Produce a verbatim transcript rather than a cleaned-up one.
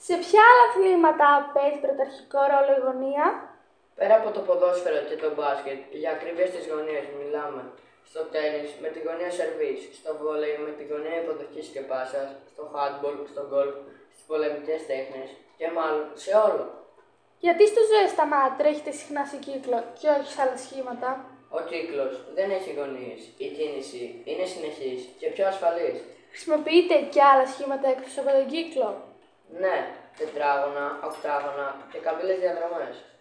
Σε ποια άλλα αθλήματα παίζει πρωταρχικό ρόλο η γωνία? Πέρα από το ποδόσφαιρο και το μπάσκετ, για ακρίβεια στις γωνίες μιλάμε στο τένις με τη γωνία σερβίς, στο βόλεϊ με τη γωνία υποδοχής και πάσας, στο handball, στο γκολφ, στις πολεμικές τέχνες και μάλλον σε όλο. Γιατί στο ζωή στα μάτια τρέχετε συχνά σε κύκλο και όχι σε άλλα σχήματα? Ο κύκλος δεν έχει γωνίες. Η κίνηση είναι συνεχής και πιο ασφαλής. Χρησιμοποιείτε και άλλα σχήματα εκτός από τον κύκλο? Ναι, τετράγωνα, οκτάγωνα και καμπύλες διαδρομές.